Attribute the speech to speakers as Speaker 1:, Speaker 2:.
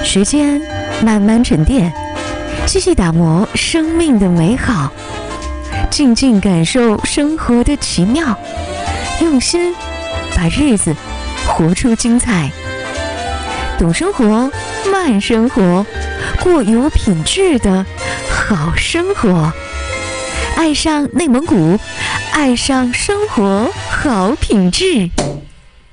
Speaker 1: 时间慢慢沉淀，细细打磨生命的美好，静静感受生活的奇妙，用心把日子活出精彩。懂生活，慢生活，过有品质的好生活。爱上内蒙古，爱上生活好品质。